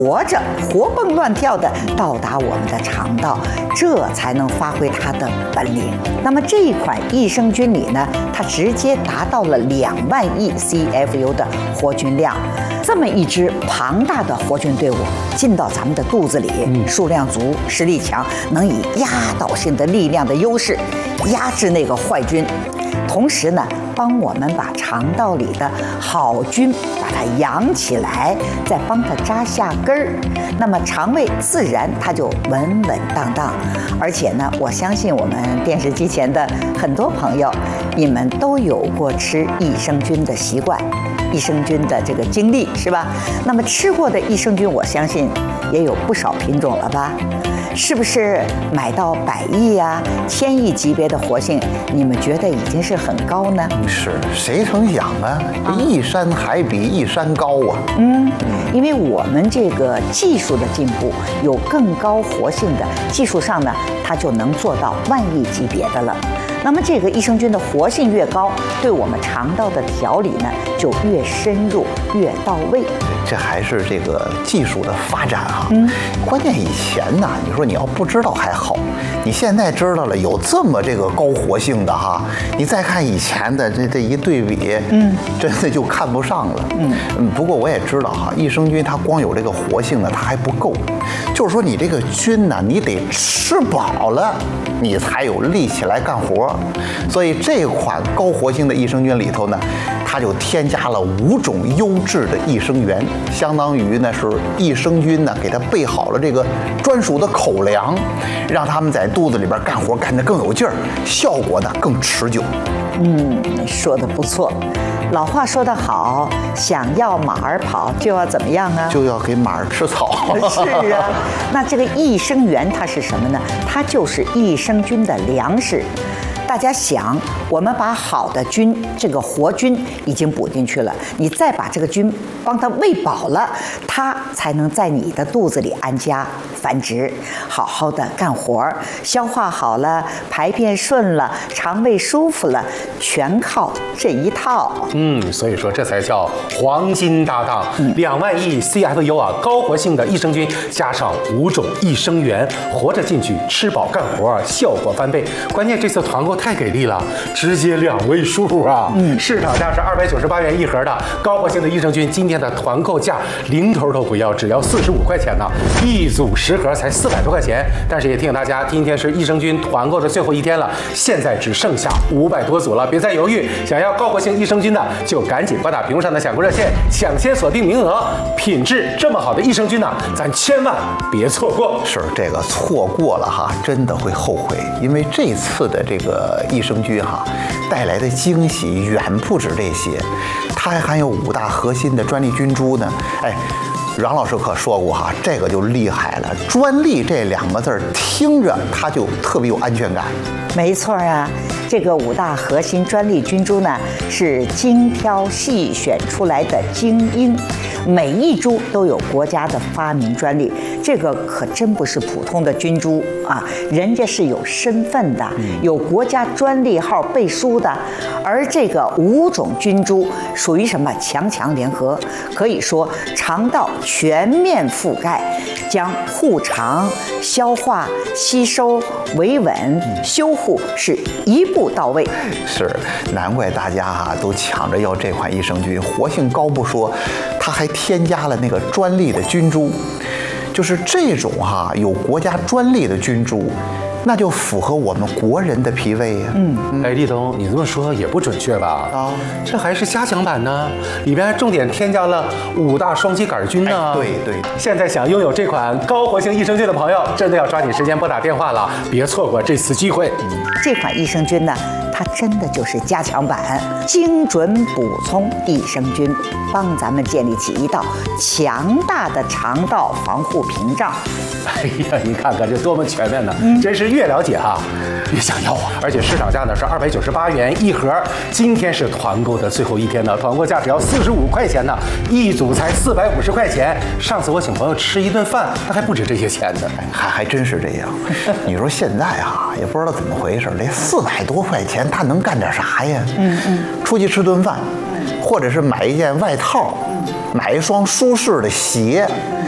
活着活蹦乱跳的到达我们的肠道，这才能发挥它的本领。那么这一款益生菌里呢，它直接达到了2万亿 CFU 的活菌量。这么一支庞大的活菌队伍进到咱们的肚子里，数量足，实力强，能以压倒性的力量的优势压制那个坏菌，同时呢，帮我们把肠道里的好菌把它养起来，再帮它扎下根儿，那么肠胃自然它就稳稳当当。而且呢，我相信我们电视机前的很多朋友，你们都有过吃益生菌的习惯，益生菌的这个经历是吧？那么吃过的益生菌，我相信也有不少品种了吧？是不是买到100亿啊、1000亿级别的活性，你们觉得已经是很高呢？ 是，谁成想啊？一山还比一山高啊！ 因为我们这个技术的进步，有更高活性的技术上呢，它就能做到10000亿级别的了。那么这个益生菌的活性越高，对我们肠道的调理呢就越深入、越到位。 这还是这个技术的发展哈。关键以前呢，你说你要不知道还好，你现在知道了有这么这个高活性的哈，你再看以前的这一对比，真的就看不上了。不过我也知道哈，益生菌它光有这个活性呢，它还不够，就是说你这个菌呢，你得吃饱了，你才有力气来干活。所以这款高活性的益生菌里头呢，它就添加了5种优质的益生元，相当于呢是益生菌呢给它备好了这个专属的口粮，让他们在肚子里边干活干得更有劲儿，效果呢更持久。 说得不错。老话说得好，想要马儿跑，就要怎么样啊？ 就要给马儿吃草。 是啊，那这个益生元它是什么呢？它就是益生菌的粮食。大家想，我们把好的菌，这个活菌已经补进去了，你再把这个菌帮它喂饱了，它才能在你的肚子里安家繁殖，好好的干活，消化好了，排便顺了，肠胃舒服了，全靠这一套。 所以说这才叫黄金搭档，2万亿 CFU 啊，高活性的益生菌加上5种益生元，活着进去，吃饱干活，效果翻倍。关键这次团购太给力了，直接2位数啊！市场价是298元一盒的高活性的益生菌，今天的团购价零头都不要，只要45块钱呢，一组10盒才400多块钱。但是也提醒大家，今天是益生菌团购的最后一天了，现在只剩下500多组了，别再犹豫，想要高活性益生菌的就赶紧拨打屏幕上的抢购热线，抢先锁定名额。品质这么好的益生菌呢，咱千万别错过。 是这个错过了哈，真的会后悔，因为这次的这个益生菌哈带来的惊喜远不止这些，它还含有5大核心的专利菌株呢。阮老师可说过哈，这个就厉害了，专利这2个字听着它就特别有安全感。 没错啊，这个5大核心专利菌株呢，是精挑细选出来的精英，每一株都有国家的发明专利，这个可真不是普通的菌株啊，人家是有身份的，有国家专利号背书的。而这个5种菌株属于什么强联合，可以说肠道全面覆盖，将护肠、消化、吸收、维稳、修护是一步到位。 是，难怪大家都抢着要这款益生菌，活性高不说，它还添加了那个专利的菌株，就是这种有国家专利的菌株，那就符合我们国人的脾胃呀。 立冬，你这么说也不准确吧？这还是加强版呢，里边重点添加了5大双歧杆菌呢。 对。 现在想拥有这款高活性益生菌的朋友，真的要抓紧时间拨打电话了，别错过这次机会。 这款益生菌呢，它真的就是加强版，精准补充益生菌，帮咱们建立起一道强大的肠道防护屏障。 你看看这多么全面呢！真是越了解越想要啊！而且市场价呢是298元一盒，今天是团购的最后一天呢，团购价只要45块钱呢，一组才450块钱。上次我请朋友吃一顿饭，那还不止这些钱呢。 还真是这样。你说现在也不知道怎么回事，这400多块钱他能干点啥呀？出去吃顿饭，或者是买一件外套，买一双舒适的鞋，